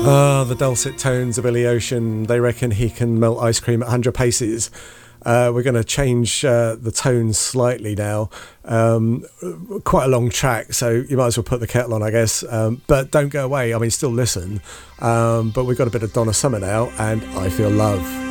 Ah, the dulcet tones of Billy Ocean. They reckon he can melt ice cream at 100 paces. We're going to change the tone slightly now. Quite a long track, so you might as well put the kettle on, I guess. But don't go away. I mean, still listen. But we've got a bit of Donna Summer now, and I Feel Love.